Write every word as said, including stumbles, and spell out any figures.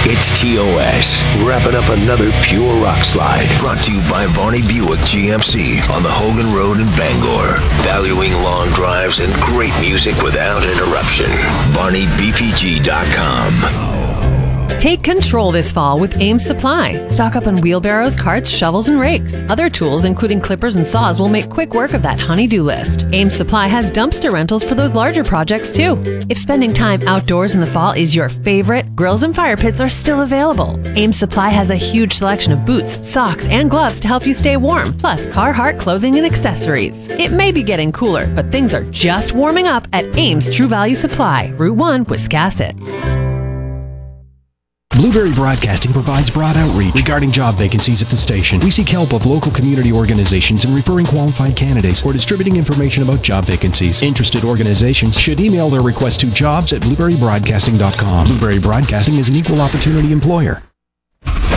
It's T O S, wrapping up another pure rock slide. Brought to you by Varney Buick G M C on the Hogan Road in Bangor. Valuing long drives and great music without interruption. Varney B P G dot com. Take control this fall with Ames Supply. Stock up on wheelbarrows, carts, shovels, and rakes. Other tools, including clippers and saws, will make quick work of that honey-do list. Ames Supply has dumpster rentals for those larger projects, too. If spending time outdoors in the fall is your favorite, grills and fire pits are still available. Ames Supply has a huge selection of boots, socks, and gloves to help you stay warm, plus Carhartt clothing and accessories. It may be getting cooler, but things are just warming up at Ames True Value Supply, Route one, Wiscasset. Blueberry Broadcasting provides broad outreach regarding job vacancies at the station. We seek help of local community organizations in referring qualified candidates or distributing information about job vacancies. Interested organizations should email their request to jobs at blueberry broadcasting dot com. Blueberry Broadcasting is an equal opportunity employer.